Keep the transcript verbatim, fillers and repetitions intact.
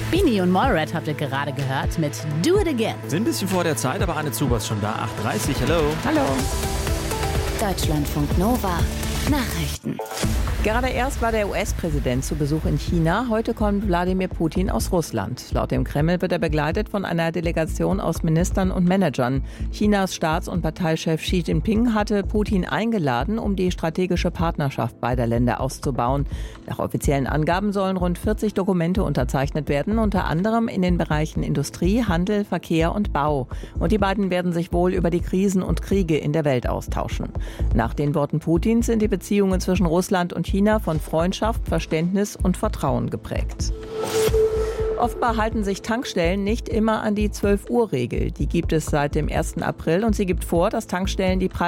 Bini und Mallrat habt ihr gerade gehört mit Do It Again. Sind ein bisschen vor der Zeit, aber Anne Zuber ist schon da. acht Uhr dreißig, hallo. Hallo. Deutschlandfunk Nova. Nachrichten. Gerade erst war der U S-Präsident zu Besuch in China. Heute kommt Wladimir Putin aus Russland. Laut dem Kreml wird er begleitet von einer Delegation aus Ministern und Managern. Chinas Staats- und Parteichef Xi Jinping hatte Putin eingeladen, um die strategische Partnerschaft beider Länder auszubauen. Nach offiziellen Angaben sollen rund vierzig Dokumente unterzeichnet werden, unter anderem in den Bereichen Industrie, Handel, Verkehr und Bau. Und die beiden werden sich wohl über die Krisen und Kriege in der Welt austauschen. Nach den Worten Putins sind die Beziehungen zwischen Russland und China von Freundschaft, Verständnis und Vertrauen geprägt. Offenbar halten sich Tankstellen nicht immer an die zwölf Uhr Regel. Die gibt es seit dem ersten April und sie gibt vor, dass Tankstellen die Preise